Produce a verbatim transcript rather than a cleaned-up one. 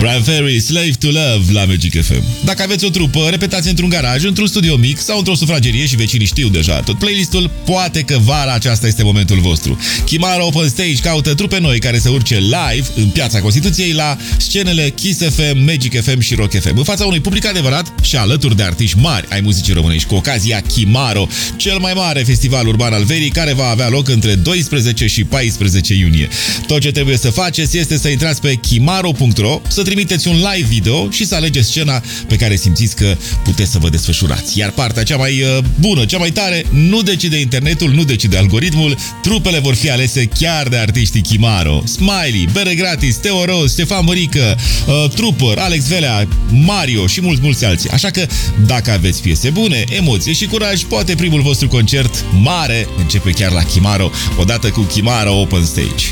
Brian Ferry, Slave to Love la Magic F M. Dacă aveți o trupă, repetați într-un garaj, într-un studio mic sau într-o sufragerie și vecinii știu deja tot playlistul, poate că vara aceasta este momentul vostru. Chimaro Open Stage caută trupe noi care să urce live în Piața Constituției la scenele Kiss F M, Magic F M și Rock F M, în fața unui public adevărat și alături de artiști mari ai muzicii românești, cu ocazia Chimaro, cel mai mare festival urban al verii, care va avea loc între doisprezece și paisprezece iunie. Tot ce trebuie să faceți este să intrați pe chimaro punct ro, să trimiteți un live video și să alegeți scena pe care simțiți că puteți să vă desfășurați. Iar partea cea mai uh, bună, cea mai tare, nu decide internetul, nu decide algoritmul, trupele vor fi alese chiar de artiștii Chimaro. Smiley, Bere Gratis, Teo Ros, Ștefan Mărică, uh, Trooper, Alex Velea, Mario și mulți, mulți alții. Așa că, dacă aveți piese bune, emoție și curaj, poate primul vostru concert mare începe chiar la Chimaro, odată cu Chimaro Open Stage.